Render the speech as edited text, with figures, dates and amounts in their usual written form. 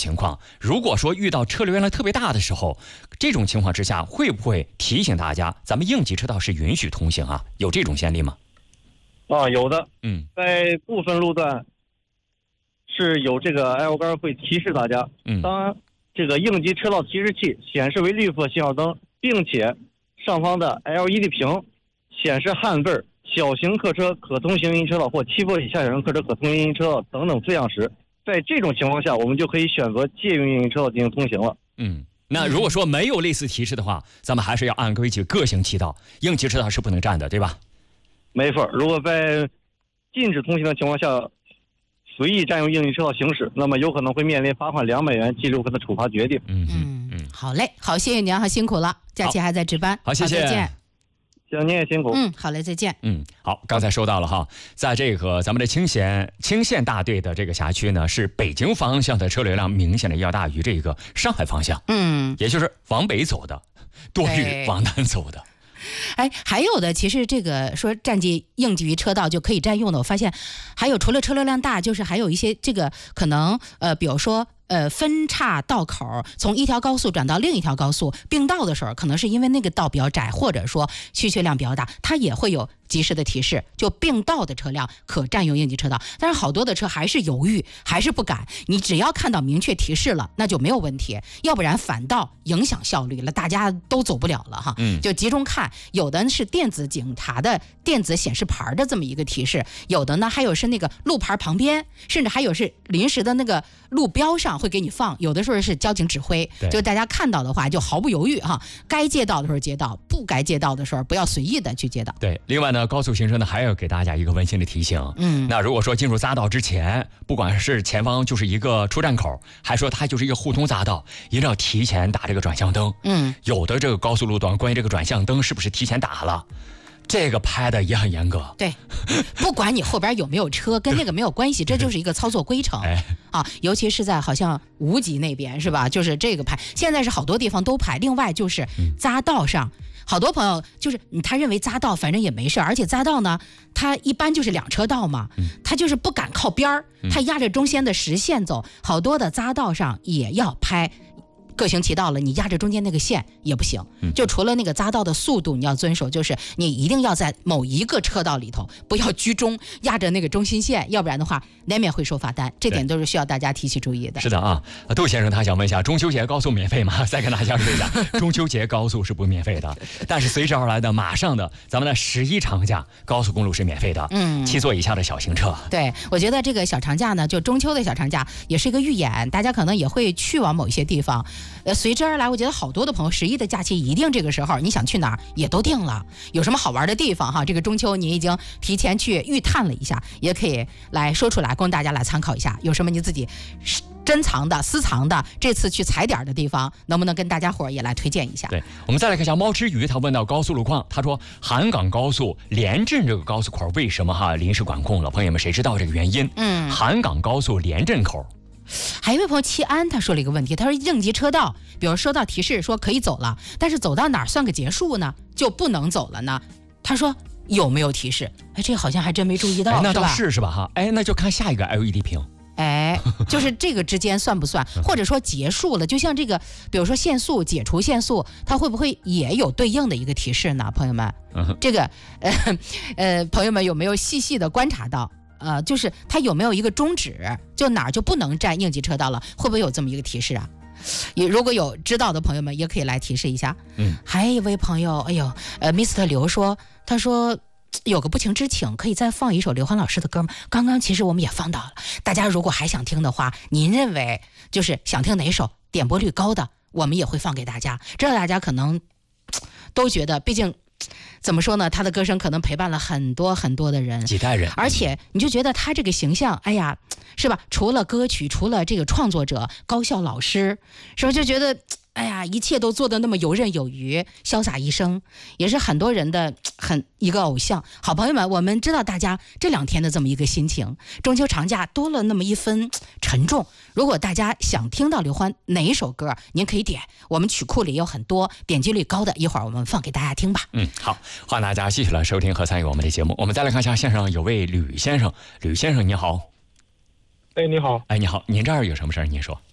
情况，如果说遇到车流量特别大的时候，这种情况之下，会不会提醒大家，咱们应急车道是允许通行啊？有这种先例吗？ 有的。在部分路段是有这个 L 杆会提示大家，当这个应急车道提示器显示为绿色信号灯，并且上方的 LED 屏显示汉字小型客车可通行应急车道或7座以下小型客车可通行应急车道等等字样时，在这种情况下，我们就可以选择借用应急车道进行通行了。 那如果说没有类似提示的话，咱们还是要按规矩各行其道，应急车道是不能占的，对吧？ 没错，如果在禁止通行的情况下随意占用应急车道行驶，那么有可能会面临罚款200元记录和的处罚决定。 好嘞，好，谢谢您啊，辛苦了，假期还在值班。 好，谢谢。 再见。 行，您也辛苦。 好嘞，再见。 好，刚才说到了哈，在这个咱们的清县大队的这个辖区呢，是北京方向的车流量明显的要大于这个上海方向，也就是往北走的多于往南走的。 还有的，其实这个说占据应急车道就可以占用的，我发现还有除了车流量大，就是还有一些这个可能比如说分岔道口从一条高速转到另一条高速并道的时候，可能是因为那个道比较窄，或者说需求量比较大，它也会有及时的提示，就并道的车辆可占用应急车道。但是好多的车还是犹豫，还是不敢。你只要看到明确提示了，那就没有问题，要不然反倒影响效率了，大家都走不了了哈。就集中看，有的是电子警察的电子显示牌的这么一个提示，有的呢还有是那个路牌旁边，甚至还有是临时的那个路标上会给你放，有的时候是交警指挥，就大家看到的话就毫不犹豫哈，该借道的时候借道，不该借道的时候不要随意的去借道。 对，另外呢，高速行车呢还要给大家一个温馨的提醒，那如果说进入匝道之前，不管是前方就是一个出站口，还说它就是一个互通匝道，一定要提前打这个转向灯。有的这个高速路段关于这个转向灯是不是提前打了，这个拍的也很严格。 对，不管你后边有没有车，跟那个没有关系，这就是一个操作规程尤其是在好像无极那边是吧？就是这个拍，现在是好多地方都拍。另外就是匝道上，好多朋友就是他认为匝道反正也没事，而且匝道呢，它一般就是2车道嘛，他就是不敢靠边儿，他压着中间的实线走，好多的匝道上也要拍。各行其道了，你压着中间那个线也不行，就除了那个匝道的速度你要遵守，就是你一定要在某一个车道里头不要居中压着那个中心线，要不然的话难免会收罚单，这点都是需要大家提起注意的。 是的啊，杜先生他想问一下，中秋节高速免费吗？再跟大家说一下，中秋节高速是不免费的，但是随之而来的马上的咱们的11长假高速公路是免费的，7座以下的小型车。 对，我觉得这个小长假呢，就中秋的小长假也是一个预演，大家可能也会去往某一些地方。随之而来，我觉得好多的朋友11的假期一定这个时候你想去哪儿也都定了，有什么好玩的地方哈？这个中秋你已经提前去预探了一下，也可以来说出来供大家来参考一下，有什么你自己珍藏的私藏的这次去踩点的地方，能不能跟大家伙也来推荐一下？ 对，我们再来看一下猫之鱼，他问到高速路况，他说韩港高速连镇这个高速口为什么临时管控了？朋友们谁知道这个原因？韩港高速连镇口。 还有一位朋友齐安他说了一个问题，他说应急车道比如收到提示说可以走了，但是走到哪儿算个结束呢？就不能走了呢？他说有没有提示？这好像还真没注意到。 那倒是吧那就看下一个 LED 屏。 就是这个之间算不算，或者说结束了，就像这个比如说限速解除限速，它会不会也有对应的一个提示呢？朋友们，这个朋友们有没有细细的观察到就是它有没有一个终止，就哪儿就不能占应急车道了，会不会有这么一个提示啊？如果有知道的朋友们也可以来提示一下。还有一位朋友Mr. 刘说，他说有个不情之请，可以再放一首刘欢老师的歌吗？刚刚其实我们也放到了，大家如果还想听的话，您认为就是想听哪首点播率高的，我们也会放给大家。这大家可能都觉得，毕竟怎么说呢，他的歌声可能陪伴了很多很多的人， 几代人， 而且你就觉得他这个形象，是吧？除了歌曲，除了这个创作者、高校老师，是不是就觉得一切都做得那么游刃有余，潇洒一生，也是很多人的一个偶像。好朋友们，我们知道大家这2天的这么一个心情，中秋长假多了那么一分沉重。如果大家想听到刘欢哪一首歌，您可以点，我们曲库里有很多点击率高的，一会儿我们放给大家听吧。 好，欢迎大家继续来收听和参与我们的节目。我们再来看一下线上有位吕先生，吕先生你好。 你好。 你好，您这儿有什么事儿？您说。